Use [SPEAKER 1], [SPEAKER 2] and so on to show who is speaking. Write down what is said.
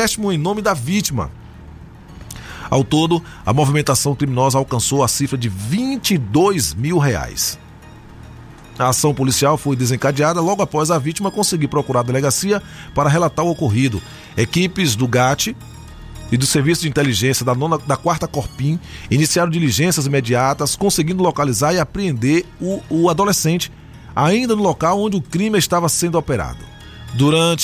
[SPEAKER 1] empréstimo em nome da vítima. Ao todo, a movimentação criminosa alcançou a cifra de R$22 mil. A ação policial foi desencadeada logo após a vítima conseguir procurar a delegacia para relatar o ocorrido. Equipes do GAT e do Serviço de Inteligência da 4ª Corpim iniciaram diligências imediatas, conseguindo localizar e apreender o adolescente, ainda no local onde o crime estava sendo operado. Durante